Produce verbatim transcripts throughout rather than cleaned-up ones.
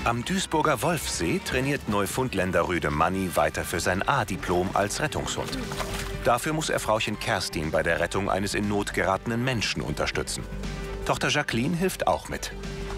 Am Duisburger Wolfsee trainiert Neufundländer Rüde Manni weiter für sein A-Diplom als Rettungshund. Dafür muss er Frauchen Kerstin bei der Rettung eines in Not geratenen Menschen unterstützen. Tochter Jacqueline hilft auch mit.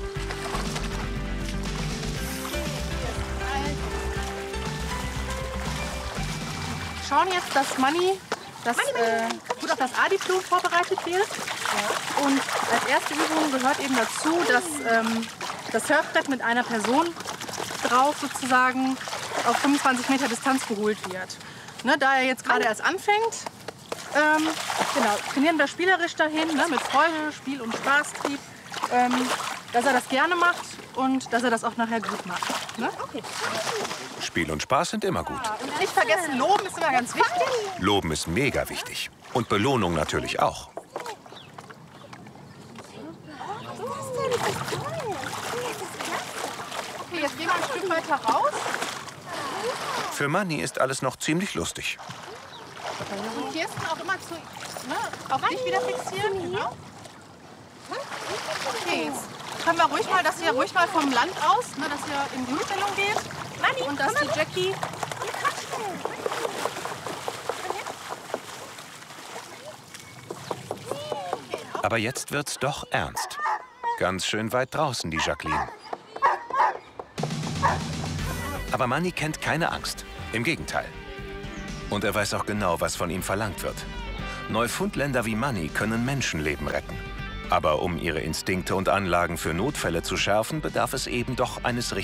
Schauen jetzt, dass Manni das, äh, gut auf das A-Diplom vorbereitet wird. Ja. Und als erste Übung gehört eben dazu, dass ähm, das Surfbrett mit einer Person drauf sozusagen auf fünfundzwanzig Meter Distanz geholt wird. Ne, da er jetzt gerade erst anfängt, ähm, genau, trainieren wir spielerisch dahin, ne, mit Freude, Spiel und Spaßtrieb, ähm, dass er das gerne macht und dass er das auch nachher gut macht. Ne? Okay. Spiel und Spaß sind immer gut. Ja, und nicht vergessen, loben ist immer ganz wichtig. Loben ist mega wichtig. Und Belohnung natürlich auch. Okay, jetzt gehen wir ein Stück weiter raus. Für Manni ist alles noch ziemlich lustig. Und Kirsten auch immer zu, ne, auf dich wieder fixieren. Genau. Okay, jetzt können wir ruhig mal, dass ihr ruhig mal vom Land aus, ne, dass ihr in die Rückstellung geht. Und dass die Jackie... Aber jetzt wird's doch ernst. Ganz schön weit draußen, die Jacqueline. Aber Manni kennt keine Angst. Im Gegenteil. Und er weiß auch genau, was von ihm verlangt wird. Neufundländer wie Manni können Menschenleben retten. Aber um ihre Instinkte und Anlagen für Notfälle zu schärfen, bedarf es eben doch eines